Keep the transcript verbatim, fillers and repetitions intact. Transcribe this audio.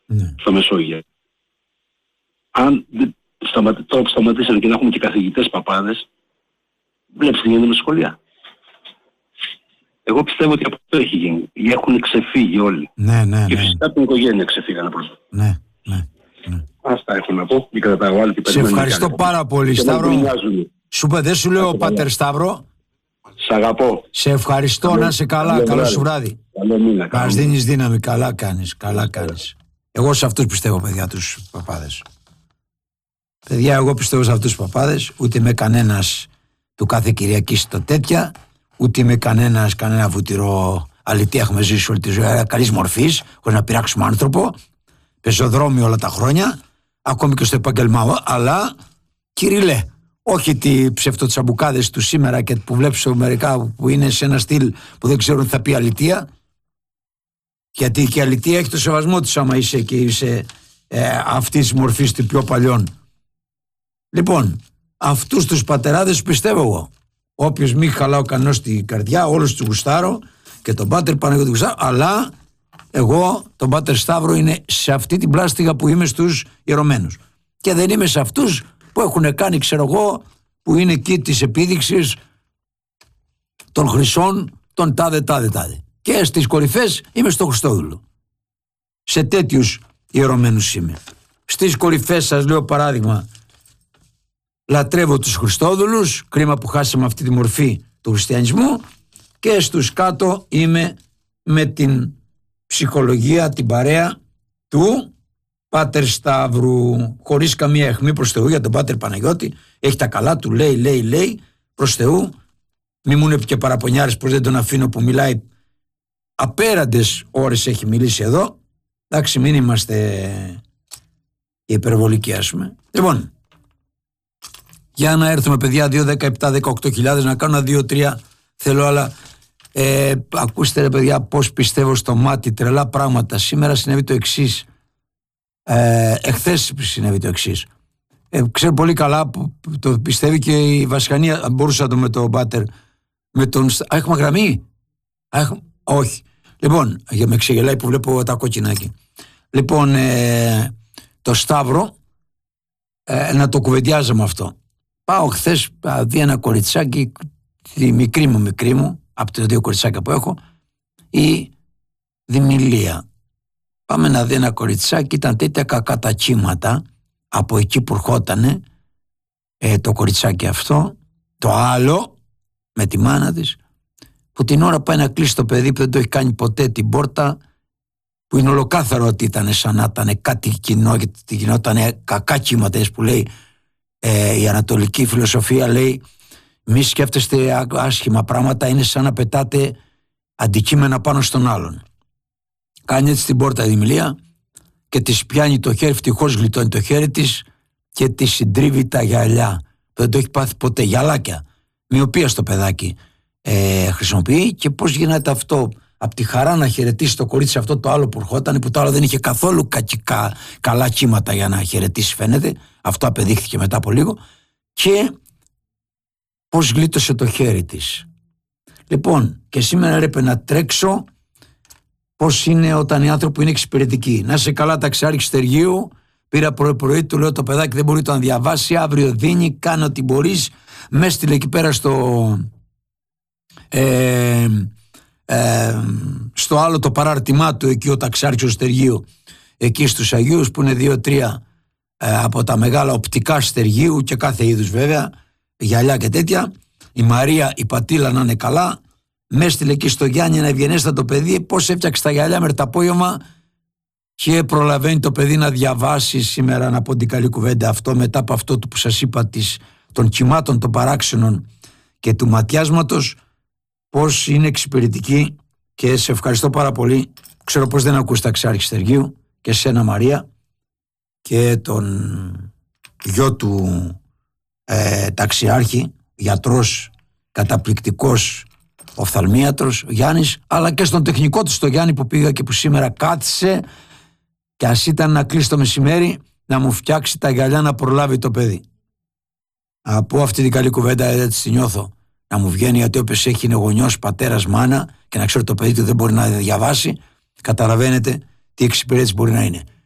ναι. στο Μεσόγειο. Αν σταματ, τώρα που σταματήσαν και να έχουμε και καθηγητές παπάδες, βλέπεις τι γίνεται με σχολεία. Εγώ πιστεύω ότι από αυτό έχει γίνει. Έχουν ξεφύγει όλοι. Ναι, ναι, και ναι. φυσικά την οικογένεια ξεφύγανε πρώτα. Ναι, ναι, ναι. Αυτά έχω να πω. Μην κρατάω άλλη. Σε ευχαριστώ πάρα πολύ, Σταύρο. Σου είπα, δεν σου λέω Πάτερ Σταύρο. Σ' αγαπώ. Σε ευχαριστώ, καλό, να είσαι καλά. Καλό, καλό σου βράδυ. Μας δίνεις δύναμη. Καλά κάνεις. Καλά κάνεις. Εγώ σε αυτούς πιστεύω, παιδιά, τους παπάδες. Παιδιά, εγώ πιστεύω σε αυτούς τους παπάδες. Ούτε με κανένας του κάθε Κυριακή στο τέτοια, ούτε με κανένας, κανένα βουτυρό αλητία έχουμε ζήσει όλη τη ζωή. Καλής μορφής, χωρίς να πειράξουμε άνθρωπο. Πεζοδρόμιο όλα τα χρόνια, ακόμη και στο επάγγελμά μου. Αλλά, Κυρίλε, όχι τι ψευτοτσαμπουκάδες του σήμερα και που βλέπεις μερικά που είναι σε ένα στυλ που δεν ξέρουν θα πει αλητεία. Γιατί και η αλητεία έχει το σεβασμό της άμα είσαι και είσαι ε, αυτής της μορφής του πιο παλιών. Λοιπόν, αυτούς τους πατεράδες πιστεύω εγώ. Όποιος μη χαλάω κανός στην καρδιά, όλους τους γουστάρω και τον Πάτερ Παναγιώτη γουστάρω, αλλά εγώ τον Πάτερ Σταύρο είναι σε αυτή την πλάστιγα που είμαι στους ιερωμένους. Και δεν είμαι σε αυτούς που έχουν κάνει, ξέρω εγώ, που είναι εκεί της επίδειξης των χρυσών, των τάδε τάδε τάδε. Και στις κορυφές είμαι στο Χριστόδουλο. Σε τέτοιους ιερωμένους είμαι. Στις κορυφές σας λέω παράδειγμα, λατρεύω τους Χριστόδουλους, κρίμα που χάσαμε αυτή τη μορφή του χριστιανισμού, και στους κάτω είμαι με την ψυχολογία, την παρέα του Πάτερ Σταύρου, χωρίς καμία αιχμή προς Θεού για τον Πάτερ Παναγιώτη. Έχει τα καλά του, λέει, λέει, λέει, προς Θεού. Μη μου είναι και παραπονιάρες πως δεν τον αφήνω που μιλάει απέραντες ώρες, έχει μιλήσει εδώ. Εντάξει, μην είμαστε υπερβολικοί, ας πούμε. Λοιπόν, για να έρθουμε, παιδιά, δύο, δεκαεπτά, δεκαοκτώ χιλιάδες, να κάνω ένα δύο τρία θέλω, αλλά ε, ακούστε ρε παιδιά πως πιστεύω στο μάτι, τρελά πράγματα. Σήμερα συνέβη το εξής, ε, εχθές συνέβη το εξής. Ε, ξέρω πολύ καλά, το πιστεύει και η Βασχανία, μπορούσα να το με τον Πάτερ, με τον... Α, έχουμε γραμμή? Α, έχουμε... Όχι. Λοιπόν, για με ξεγελάει που βλέπω τα κόκκινα εκεί. Λοιπόν, ε, το Σταύρο, ε, να το κουβεντιάζαμε αυτό. Πάω χθες, δει ένα κοριτσάκι, τη μικρή μου μικρή μου, από τα δύο κοριτσάκια που έχω, η Δημηλία. Πάμε να δει ένα κοριτσάκι, ήταν τέτοια κακά τα κύματα από εκεί που ερχότανε ε, το κοριτσάκι αυτό, το άλλο με τη μάνα της, που την ώρα πάει να κλείσει το παιδί που δεν το έχει κάνει ποτέ την πόρτα, που είναι ολοκάθαρο ότι ήταν σαν να ήταν κάτι κοινό, γιατί γινόταν κακά κύματα, που λέει ε, η ανατολική φιλοσοφία, λέει μη σκέφτεστε άσχημα πράγματα, είναι σαν να πετάτε αντικείμενα πάνω στον άλλον. Κάνει έτσι την πόρτα η Δημηλία και της πιάνει το χέρι, ευτυχώς γλιτώνει το χέρι της και της συντρίβει τα γυαλιά. Δεν το έχει πάθει ποτέ, γυαλάκια, μοιοπία στο παιδάκι ε, χρησιμοποιεί. Και πώς γίνεται αυτό, από τη χαρά να χαιρετήσει το κορίτσι αυτό το άλλο που ερχόταν, που το άλλο δεν είχε καθόλου κακικά, καλά κύματα για να χαιρετήσει, φαίνεται. Αυτό απεδείχθηκε μετά από λίγο. Και πώς γλίτωσε το χέρι της. Λοιπόν, και σήμερα έπρεπε να τρέξω πώς είναι όταν οι άνθρωποι είναι εξυπηρετικοί. Να είσαι καλά, ταξιάρχη Στεργίου. Πήρα πρωί-πρωί, του λέω το παιδάκι δεν μπορεί το να διαβάσει. Αύριο δίνει, κάνε ό,τι μπορείς. Με έστειλε εκεί πέρα στο. Ε, ε, στο άλλο το παράρτημά του, εκεί ο ταξιάρχης του Στεργίου, εκεί στους Αγίους, που είναι δύο-τρία ε, από τα μεγάλα οπτικά Στεργίου και κάθε είδους βέβαια, γυαλιά και τέτοια. Η Μαρία, η Πατήλα να είναι καλά. Με έστειλε εκεί στο Γιάννη ένα ευγενέστατο παιδί, πώς έφτιαξε τα γυαλιά με το απόγευμα και προλαβαίνει το παιδί να διαβάσει σήμερα, να πω την καλή κουβέντα, αυτό μετά από αυτό που σας είπα της, των κυμάτων των παράξενων και του ματιάσματος, πώς είναι εξυπηρετική. Και σε ευχαριστώ πάρα πολύ. Ξέρω πως δεν ακούς ταξιάρχη Στεργίου, και σένα Μαρία και τον γιο του ε, ταξιάρχη, γιατρός καταπληκτικός, οφθαλμίατρος Γιάννης, αλλά και στον τεχνικό του στο Γιάννη που πήγα και που σήμερα κάθισε και ας ήταν να κλείσει το μεσημέρι να μου φτιάξει τα γυαλιά να προλάβει το παιδί. Από αυτή την καλή κουβέντα έτσι τη νιώθω να μου βγαίνει, γιατί όποιος έχει είναι γονιός, πατέρας, μάνα και να ξέρει το παιδί του δεν μπορεί να διαβάσει, καταλαβαίνετε τι εξυπηρέτηση μπορεί να είναι.